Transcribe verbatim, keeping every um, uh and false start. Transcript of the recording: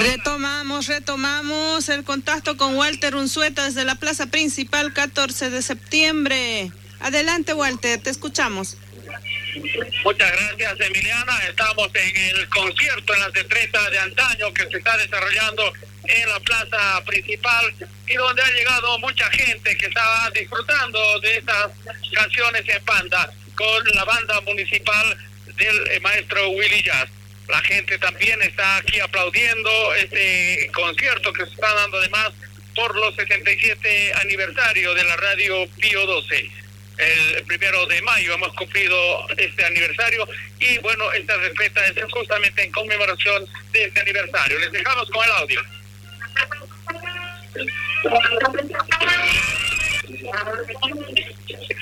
Retomamos, retomamos el contacto con Walter Unzueta desde la plaza principal, catorce de septiembre. Adelante, Walter, te escuchamos. Muchas gracias, Emiliana. Estamos en el concierto en las destrezas de antaño que se está desarrollando en la plaza principal y donde ha llegado mucha gente que estaba disfrutando de estas canciones en banda con la banda municipal del eh, maestro Willy Jazz. La gente también está aquí aplaudiendo este concierto que se está dando además por los sesenta y siete aniversario de la radio Pío doce. El primero de mayo hemos cumplido este aniversario y bueno, esta respuesta es justamente en conmemoración de este aniversario. Les dejamos con el audio.